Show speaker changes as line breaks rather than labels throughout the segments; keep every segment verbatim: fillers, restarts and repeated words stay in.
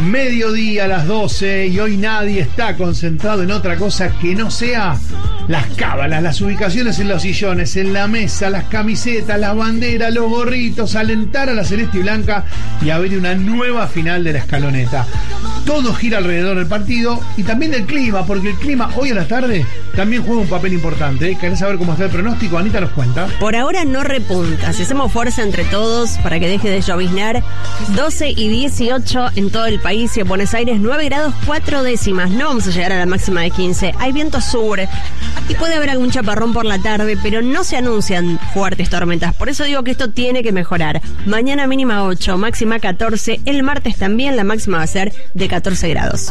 Mediodía a las doce y hoy nadie está concentrado en otra cosa que no sea las cábalas, las ubicaciones en los sillones, en la mesa, las camisetas, las banderas, los gorritos, alentar a la celeste y blanca y abrir una nueva final de la escaloneta. Todo gira alrededor del partido y también del clima, porque el clima hoy a la tarde también juega un papel importante. ¿eh? ¿Querés saber cómo está el pronóstico? Anita nos cuenta.
Por ahora no repunta. Si hacemos fuerza entre todos para que deje de lloviznar, doce y dieciocho en todo el país y en Buenos Aires nueve grados cuatro décimas. No vamos a llegar a la máxima de quince. Hay viento sur y puede haber algún chaparrón por la tarde, pero no se anuncian fuertes tormentas. Por eso digo que esto tiene que mejorar. Mañana mínima ocho, máxima catorce. El martes también la máxima va a ser de catorce grados.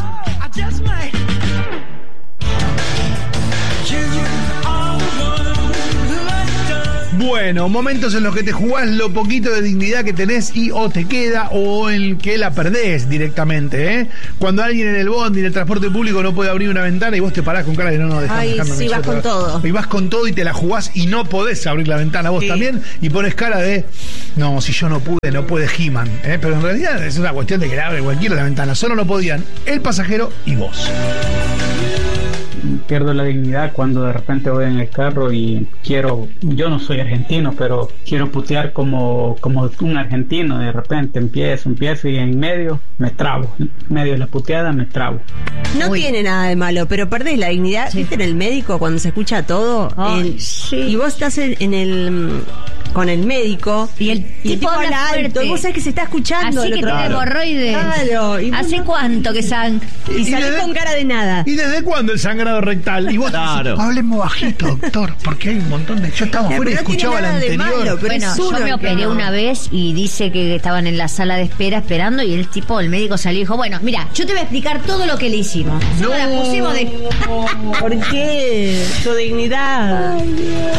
Bueno, momentos en los que te jugás lo poquito de dignidad que tenés y o te queda o en que la perdés directamente, ¿eh? Cuando alguien en el bondi, en el transporte público no puede abrir una ventana y vos te parás con cara de no, no, dejame,
Ay,
dejame,
sí, vas con todo.
Y vas con todo y te la jugás y no podés abrir la ventana vos sí. también y pones cara de, no, si yo no pude, no puede He-Man, ¿eh? Pero en realidad es una cuestión de que la abre cualquiera la ventana. Solo no podían el pasajero y vos.
Pierdo la dignidad cuando de repente voy en el carro y quiero, yo no soy argentino, pero quiero putear como, como un argentino. De repente empiezo, empiezo y en medio me trabo. En medio de la puteada me trabo.
No Uy. tiene nada de malo, pero perdés la dignidad. Sí. ¿Viste en el médico cuando se escucha todo?
Ay,
el,
sí.
Y vos estás en, en el... con el médico
y el,
y el tipo habla alto y vos sabés que se está escuchando.
Así que tiene
claro.
hemorroides.
Claro. Y
¿Hace
no...
cuánto que sang?
Y, y salís desde... con cara de nada.
¿Y desde cuándo el sangrado rectal? Y vos
claro.
hablemos bajito, doctor, porque hay un montón de... Yo estaba afuera y
no
escuchaba la anterior.
Malo, bueno, yo me operé no. una vez y dice que estaban en la sala de espera esperando y el tipo, el médico salió y dijo, bueno, mira, yo te voy a explicar todo lo que le hicimos.
No,
la pusimos de...
¿Por qué? Su dignidad. Ay, Dios.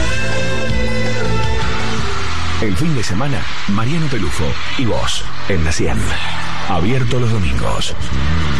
El fin de semana, Mariano Pelufo y vos en la cien. Abierto los domingos.